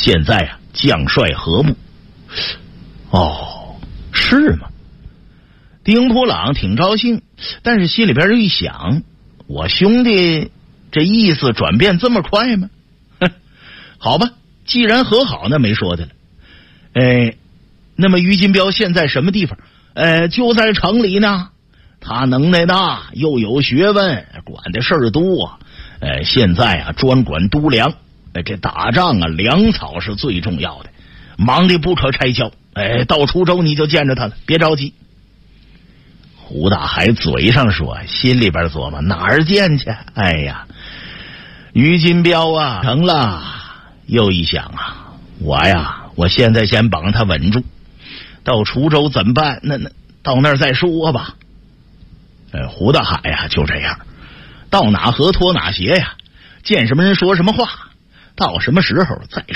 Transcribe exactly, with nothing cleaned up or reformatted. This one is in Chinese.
现在啊，将帅和睦。哦，是吗？丁普朗挺高兴，但是心里边一想，我兄弟这意思转变这么快吗？哼，好吧，既然和好，那没说的了。哎，那么于金彪现在什么地方？呃，就在城里呢。他能耐大，又有学问，管的事儿多。呃，现在啊，专管督粮。呃，这打仗啊，粮草是最重要的，忙得不可开交。哎，到滁州你就见着他了，别着急。胡大海嘴上说，心里边琢磨哪儿见去？哎呀，于金彪啊，成了。又一想啊，我呀，我现在先帮他稳住，到滁州怎么办？那那到那儿再说吧。呃，胡大海呀、啊，就这样，到哪河拖哪鞋呀，见什么人说什么话，到什么时候再说。